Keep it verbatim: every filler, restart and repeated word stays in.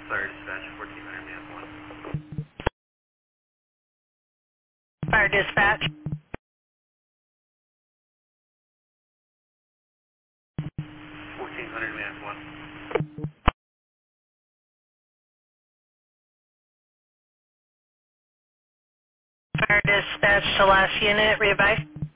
Fire dispatch, fourteen hundred man one. Fire dispatch. fourteen hundred man one. Fire dispatch to last unit, readvise.